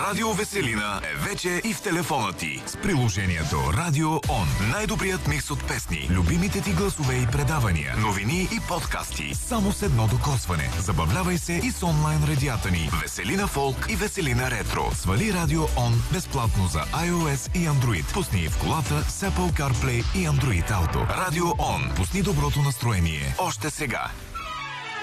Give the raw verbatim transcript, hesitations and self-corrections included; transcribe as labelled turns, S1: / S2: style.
S1: Радио Веселина е вече и в телефона ти. С приложението Радио Он. Най-добрият микс от песни, любимите ти гласове и предавания, новини и подкасти. Само с едно докосване. Забавлявай се и с онлайн радията ни Веселина Фолк и Веселина Ретро. Свали Радио Он безплатно за iOS и Android. Пусни в колата с Apple CarPlay и Android Auto. Радио Он. Пусни доброто настроение. Още сега.